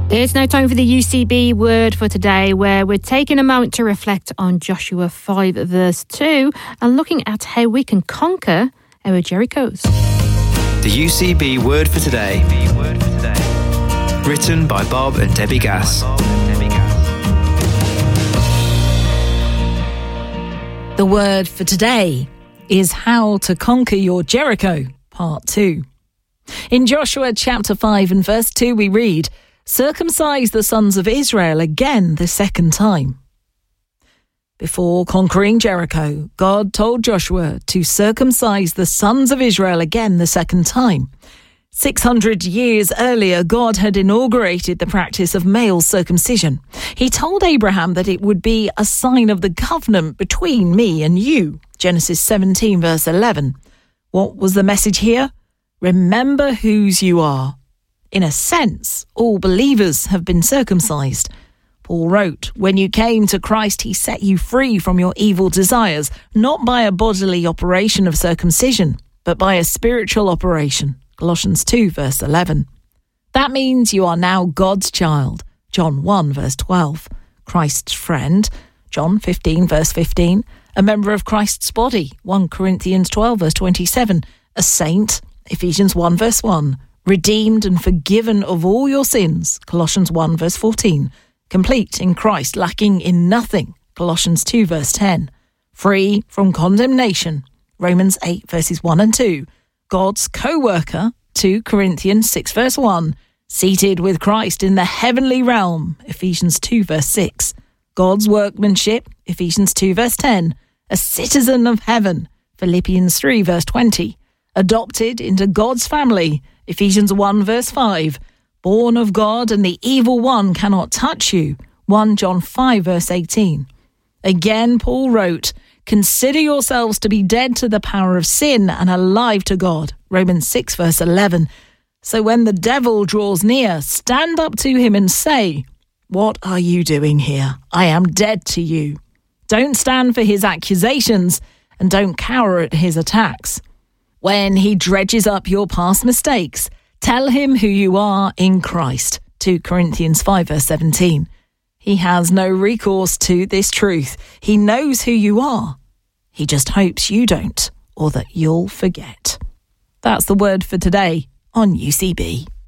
It's now time for the UCB word for today, where we're taking a moment to reflect on Joshua 5 verse 2 and looking at how we can conquer our Jerichos. The UCB word for today. Written by Bob and Debbie Gass. The word for today is how to conquer your Jericho, part 2. In Joshua chapter 5 and verse 2 we read, "Circumcise the sons of Israel again the second time." Before conquering Jericho, God told Joshua to circumcise the sons of Israel again the second time. 600 years earlier, God had inaugurated the practice of male circumcision. He told Abraham that it would be a sign of the covenant between me and you. Genesis 17 verse 11. What was the message here? Remember whose you are. In a sense, all believers have been circumcised. Paul wrote, "When you came to Christ, he set you free from your evil desires, not by a bodily operation of circumcision, but by a spiritual operation." Colossians 2 verse 11. That means you are now God's child. John 1 verse 12. Christ's friend. John 15 verse 15. A member of Christ's body. 1 Corinthians 12 verse 27. A saint. Ephesians 1 verse 1. Redeemed and forgiven of all your sins, Colossians 1 verse 14. Complete in Christ, lacking in nothing, Colossians 2 verse 10. Free from condemnation, Romans 8 verses 1 and 2. God's co-worker, 2 Corinthians 6 verse 1. Seated with Christ in the heavenly realm, Ephesians 2 verse 6. God's workmanship, Ephesians 2 verse 10. A citizen of heaven, Philippians 3 verse 20. Adopted into God's family, Ephesians 1 verse 5, born of God and the evil one cannot touch you, 1 John 5 verse 18. Again, Paul wrote, "Consider yourselves to be dead to the power of sin and alive to God," Romans 6 verse 11. So when the devil draws near, stand up to him and say, "What are you doing here? I am dead to you." Don't stand for his accusations and don't cower at his attacks. When he dredges up your past mistakes, tell him who you are in Christ. 2 Corinthians 5 verse 17. He has no recourse to this truth. He knows who you are. He just hopes you don't, or that you'll forget. That's the word for today on UCB.